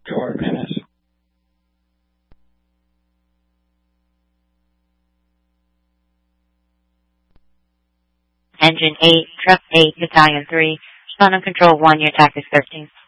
coordinates. Engine 8, Truck 8, Battalion 3, respond on Control 1, your attack is 13.